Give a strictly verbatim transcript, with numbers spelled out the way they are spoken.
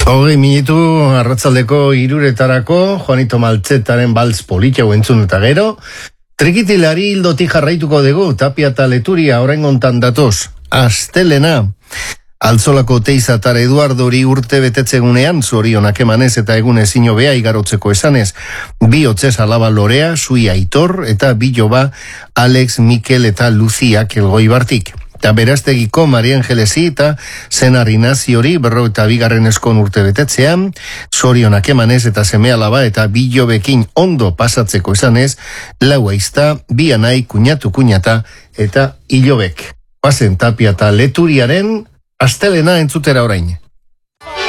Hogei minutu arratzaldeko hiruretarako Juanito Maltzetaren baltz politia entzun eta gero. Trikitilari hildotik jarraituko dugu, Tapia eta Leturia oraingontan datoz. Astelena. Altzolako teizatar Eduardori urte betetzegunean, zorionak emanez eta egun ezin hobea igarotzeko esanez. Bi hotzez alaba Lorea, Sui Aitor eta bi joba Alex, Mikel eta Luziak Elgoibartik. Eta beraztegiko Mari Angelesi eta Senar Inaziori berro eta bigarren eskon urte betetzean, zorionak emanez eta seme alaba eta bi jobekin ondo pasatzeko esanez, lau aizta, bi anai, kuñatu kuñata eta hilobek. Pasen Tapia eta Leturiaren astelena entzutera orain.